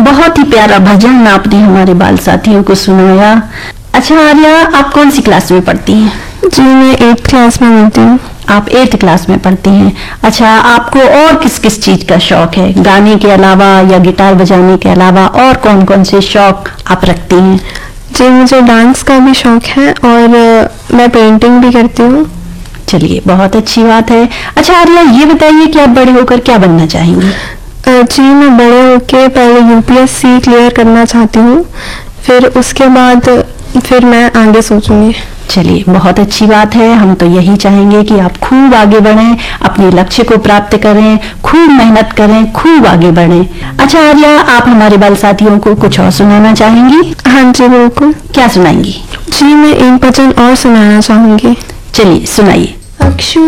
बहुत ही प्यारा भजन आपने हमारे बाल साथियों को सुनाया। अच्छा आर्या, आप कौन सी क्लास में पढ़ती हैं? जी मैं 8th क्लास में पढ़ती हूँ। आप 8th क्लास में पढ़ती हैं। अच्छा, आपको और किस किस चीज का शौक है? गाने के अलावा या गिटार बजाने के अलावा और कौन कौन से शौक आप रखती हैं? जी मुझे डांस का भी शौक है और मैं पेंटिंग भी करती हूँ। चलिए, बहुत अच्छी बात है। अच्छा आर्या, ये बताइए कि आप बड़े होकर क्या बनना चाहेंगी? जी मैं बड़े होके पहले UPSC क्लियर करना चाहती हूँ, फिर उसके बाद फिर मैं आगे सोचूंगी। चलिए, बहुत अच्छी बात है। हम तो यही चाहेंगे कि आप खूब आगे बढ़ें, अपने लक्ष्य को प्राप्त करें, खूब मेहनत करें, खूब आगे बढ़ें। अच्छा आर्या, आप हमारे बाल साथियों को कुछ और सुनाना चाहेंगी? हाँ जी बिल्कुल। क्या सुनाएंगी? जी मैं एक भजन और सुनाना चाहूंगी। चलिए सुनाइए। अक्षु